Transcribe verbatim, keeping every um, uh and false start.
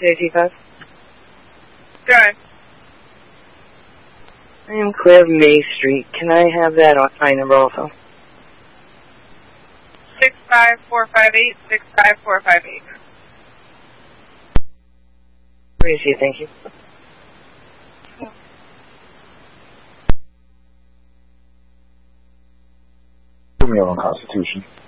J T five. Good. I am clear of May Street. Can I have that on my number also? Six five four five eight six five four five eight. Appreciate it. Thank you. Put me on Constitution.